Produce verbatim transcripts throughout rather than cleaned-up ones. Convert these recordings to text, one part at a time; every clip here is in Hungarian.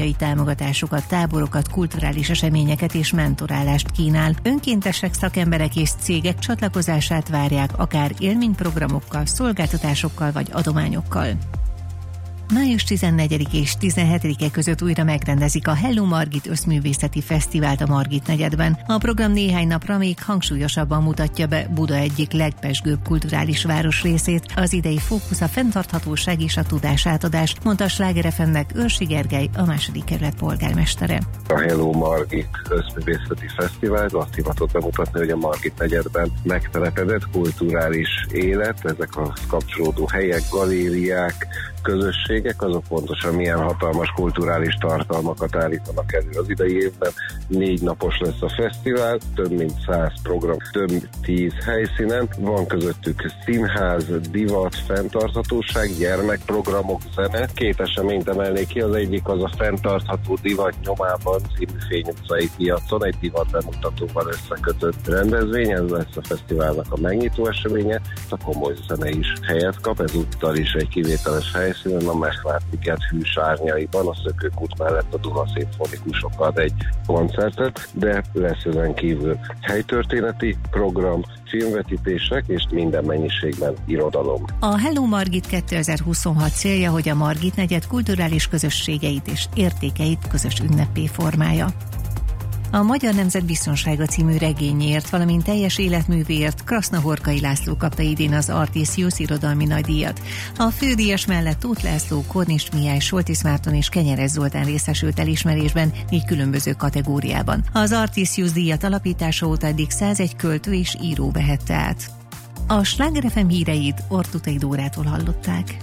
pszichológiai támogatásokat, táborokat, kulturális eseményeket és mentorálást kínál. Önkéntesek, szakemberek és cégek csatlakozását várják akár élményprogramokkal, szolgáltatásokkal vagy adományokkal. május tizennegyedike és tizenhetedike között újra megrendezik a Hello Margit összművészeti fesztivált a Margit negyedben. A program néhány napra még hangsúlyosabban mutatja be Buda egyik legpezsgőbb kulturális városrészét. Az idei fókusz a fenntarthatóság és a tudásátadás, mondta a Sláger ef em-nek Őrsi Gergely, a második kerület polgármestere. A Hello Margit összművészeti fesztivál azt hivatott bemutatni, hogy a Margit negyedben megtelepedett kulturális élet, ezek a kapcsolódó helyek, galériák, közösségek, azok pontosan milyen hatalmas kulturális tartalmakat állítanak elő. Az idei évben négy napos lesz a fesztivál, több mint száz program, több mint tíz helyszínen. Van közöttük színház, divat, fenntarthatóság, gyermekprogramok, zene. Két eseményt emelnék ki, az egyik az a fenntartható divat nyomában című Fény utcai piacon, egy divat bemutatóval összekötött rendezvény, ez lesz a fesztiválnak a megnyitó eseménye. A komoly zene is helyet kap, ezúttal is egy kivételes hely, a Mechvártiket hűs árnyaiban, a Szökőkút mellett a Duna szimfonikusokkal egy koncertet, de lesz ezen kívül helytörténeti program, filmvetítések és minden mennyiségben irodalom. A Hello Margit kétezer-huszonhat célja, hogy a Margit negyed kulturális közösségeit és értékeit közös ünnepé formálja. A Magyar Nemzet Biztonsága című regényért, valamint teljes életművéért Krasznahorkai László kapta idén az Artisius irodalmi nagydíjat. A fődíjas mellett Tóth László, Kornis Mihály, Soltis Márton és Kenyeres Zoltán részesült elismerésben négy különböző kategóriában. Az Artisius díjat alapítása óta eddig százegy költő és író vehette át. A Sláger ef em híreit Ortutai Dórától hallották.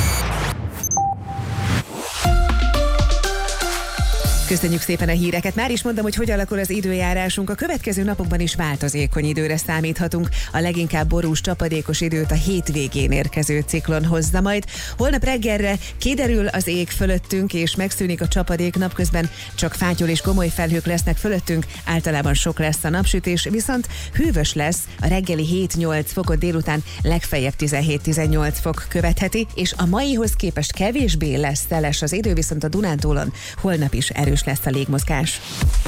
Köszönjük szépen a híreket. Már is mondom, hogy hogy alakul az időjárásunk. A következő napokban is változékony időre számíthatunk. A leginkább borús, csapadékos időt a hétvégén érkező ciklon hozza majd. Holnap reggelre kiderül az ég fölöttünk, és megszűnik a csapadék. Napközben csak fátyol és gomoly felhők lesznek fölöttünk. Általában sok lesz a napsütés, viszont hűvös lesz. A reggeli hét-nyolc fokot, délután legfeljebb tizenhét-tizennyolc fok követheti, és a maihoz képest kevésbé lesz szeles az idő, viszont a Dunántúlon holnap is erős lesz a légmozgás.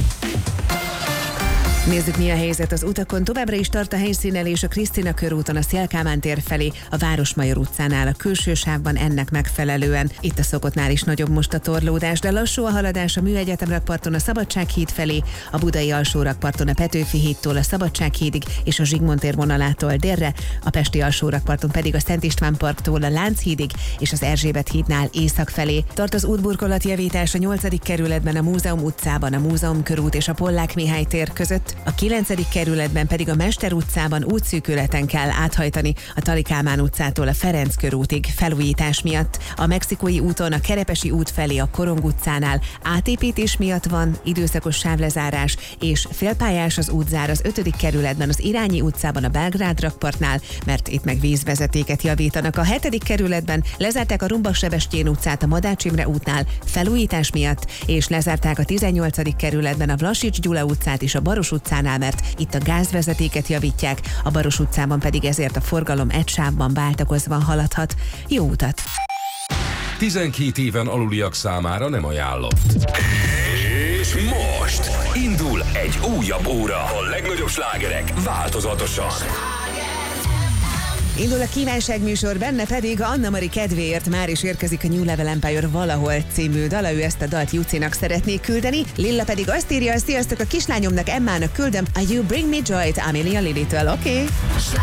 Nézzük, mi a helyzet az utakon. Továbbra is tart a helyszínelés a Krisztina körúton a Széll Kálmán tér felé, a Városmajor utcánál a külső sávban ennek megfelelően. Itt a szokottnál is nagyobb most a torlódás, de lassú a haladás a Műegyetem rakparton a Szabadsághíd felé, a Budai alsó rakparton a Petőfi hídtól a Szabadsághídig és a Zsigmond tér vonalától délre, a Pesti alsó rakparton pedig a Szent István parktól a Lánchídig és az Erzsébet hídnál észak felé. Tart az útburkolatjavítás a nyolcadik kerületben a Múzeum utcában, a Múzeum körút és a Pollák Mihály tér között. A kilencedik kerületben pedig a Mester utcában útszűkületen kell áthajtani a Tali Kálmán utcától a Ferenc körútig felújítás miatt. A Mexikói úton a Kerepesi út felé a Korong utcánál átépítés miatt van időszakos sávlezárás, és félpályás az útzár az ötödik kerületben az Irányi utcában a Belgrád rakpartnál, mert itt meg vízvezetéket javítanak. A hetedik kerületben lezárták a Rumba-Sebestyén utcát a Madács Imre útnál felújítás miatt, és lezárták a tizennyolcadik kerületben a Vlasics Gyula utcát és a Baros utcánál, mert itt a gázvezetéket javítják, a Baros utcában pedig ezért a forgalom egy sávban váltakozva haladhat. Jó utat! tizenkét éven aluliak számára nem ajánlott. És most indul egy újabb óra. A legnagyobb slágerek változatosan. Indul a kívánságműsor, benne pedig Anna Mari kedvéért már is érkezik a New Level Empire Valahol című dala, ő ezt a dalt Jucinak szeretné küldeni. Lilla pedig azt írja, sziasztok, a kislányomnak, Emmának küldöm a You Bring Me Joy-t Amelia Lily-től, oké? Okay?